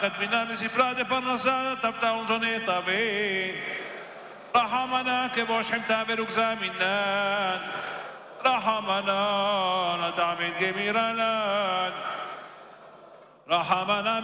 قد بنا بسفراد فرنسا تفتح زوني طبي رحمنا كبوش حمتا برقزا منان رحمنا نتعمل جميرانا رحمنا